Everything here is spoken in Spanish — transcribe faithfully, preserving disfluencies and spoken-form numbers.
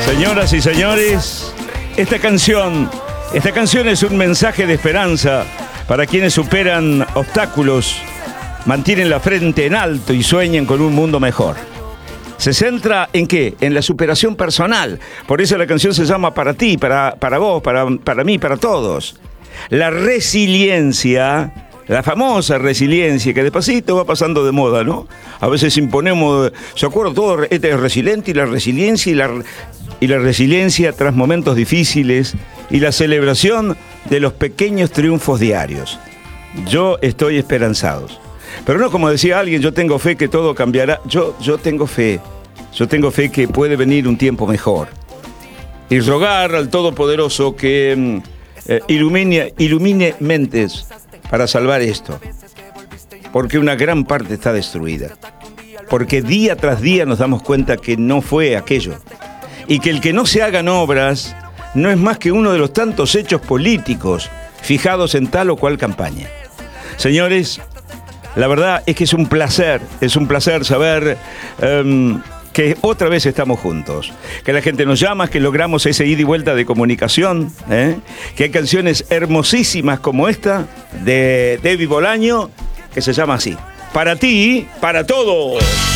Señoras y señores, esta canción, esta canción es un mensaje de esperanza para quienes superan obstáculos, mantienen la frente en alto y sueñan con un mundo mejor. Se centra en qué? En la superación personal. Por eso la canción se llama Para ti, para, para vos, para, para mí, para todos. La resiliencia, la famosa resiliencia, que despacito va pasando de moda, ¿no? A veces imponemos, ¿se acuerdan todo? Este es resiliente y la resiliencia y la, y la resiliencia tras momentos difíciles y la celebración de los pequeños triunfos diarios. Yo estoy esperanzado. Pero no como decía alguien, yo tengo fe que todo cambiará. Yo, yo tengo fe. Yo tengo fe que puede venir un tiempo mejor. Y rogar al Todopoderoso que eh, ilumine, ilumine mentes para salvar esto. Porque una gran parte está destruida. Porque día tras día nos damos cuenta que no fue aquello. Y que el que no se hagan obras no es más que uno de los tantos hechos políticos fijados en tal o cual campaña. Señores, la verdad es que es un placer, es un placer saber um, que otra vez estamos juntos, que la gente nos llama, que logramos ese ida y vuelta de comunicación, ¿eh? Que hay canciones hermosísimas como esta de Debbie Bolaño, que se llama así: Para ti, para todos.